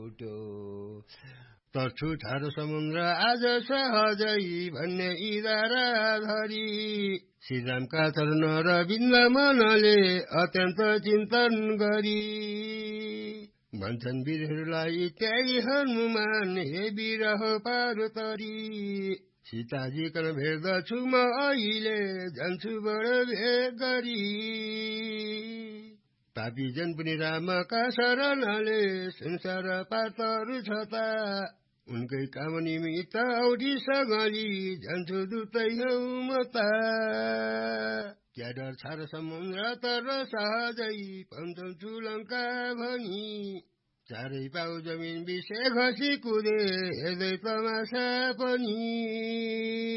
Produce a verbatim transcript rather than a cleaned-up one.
छुट्यो तर्छु ठार समुद्र आज सहजै भन्ने इदारा धरी श्रीरामका चरण र वृन्दावनले अत्यन्त चिन्तन गरी भन्छन् वीरहरूलाई त्यागी हनुमान हे विरह पार्वतरी सीताजी कन भेट्दछु म अहिले जान्छु बडो भेट गरी पापी जन पनि रामका शरणले संसार पातहरू छ त उनकै काम निमित्त औधी सगली जान्छु दुतै हौ म त क्या डर छ र समुद्र तर सहजै पन्छौँ लङ्का भनी चारै पाउ जमिन विषय खसी कुदे हेर्दै तमासा पनि